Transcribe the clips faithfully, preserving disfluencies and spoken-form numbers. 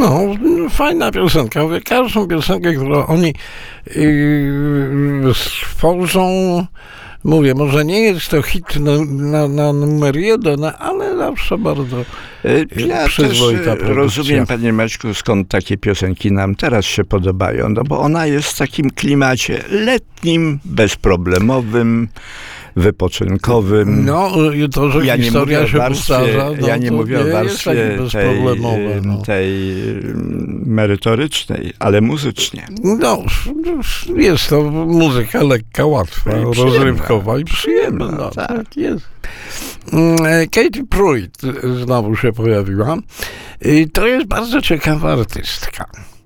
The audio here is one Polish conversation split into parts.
No, fajna piosenka. Mówię, każdą piosenkę, którą oni yy, stworzą, mówię, może nie jest to hit na, na, na numer jeden, ale zawsze bardzo ja przyzwoita też produkcja. Rozumiem, panie Maćku, skąd takie piosenki nam teraz się podobają, no bo ona jest w takim klimacie letnim, bezproblemowym, wypoczynkowym. No, to, że ja historia nie się warstwie, powtarza, no, ja nie to mówię nie o warstwie jest tej, bezproblemowe, no. tej merytorycznej, ale muzycznie. No, jest to muzyka lekka, łatwa, I rozrywkowa i przyjemna. przyjemna, No, tak. tak jest. Katy Pruitt znowu się pojawiła. I to jest bardzo ciekawa artystka.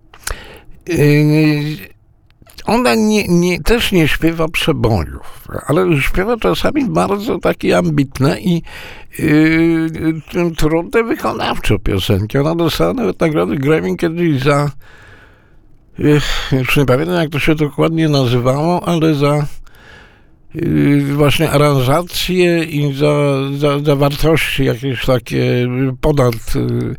Ona nie, nie, też nie śpiewa przebojów, ale śpiewa czasami bardzo takie ambitne i yy, trudne wykonawczo piosenki. Ona dostała nawet nagrody Grammy kiedyś za, yy, już nie pamiętam jak to się dokładnie nazywało, ale za yy, właśnie aranżacje i za, za, za wartości jakieś takie ponad yy,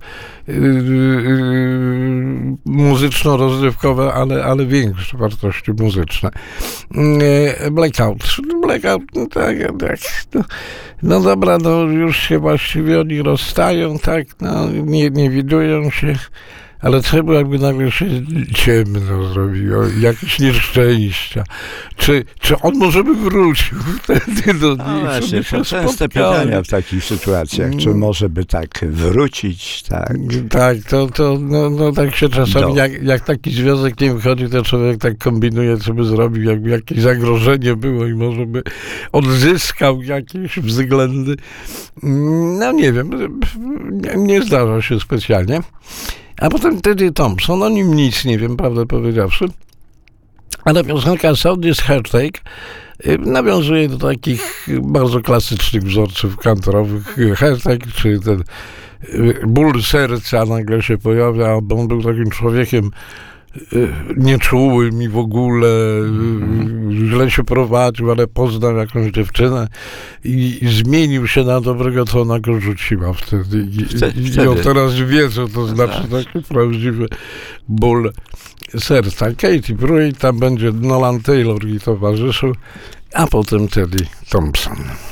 Yy, muzyczno-rozrywkowe, ale, ale większe wartości muzyczne. Yy, Blackout. Blackout, no tak, tak. No, no dobra, no już się właściwie oni rozstają, tak, no nie, nie widują się, ale trzeba jakby nagle się ciemno zrobiło, jakieś nieszczęścia. Czy, czy on może by wrócił wtedy do No niej? właśnie, się to częste spotkali. pytania w takich sytuacjach, czy może by tak wrócić, tak? Tak, to, to no, no tak się czasami, Do. jak, jak taki związek nie wychodzi, to człowiek tak kombinuje, co by zrobił, jakby jakieś zagrożenie było i może by odzyskał jakieś względy. No nie wiem, nie, nie zdarza się specjalnie. A potem Teddy Thompson, o nim nic nie wiem, prawdę powiedziawszy, ale piosenka Sound is Heartache nawiązuje do takich bardzo klasycznych wzorców country'owych. Heartache, czyli ten ból serca nagle się pojawia, bo on był takim człowiekiem nieczułym i w ogóle mm. źle się prowadził, ale poznał jakąś dziewczynę i, i zmienił się na dobrego, to ona go rzuciła wtedy. I, wtedy, i, wtedy. i on teraz wie, co to znaczy taki prawdziwy ból serca. Katy Pruitt, tam będzie Nolan Taylor i towarzyszył, a potem Teddy Thompson.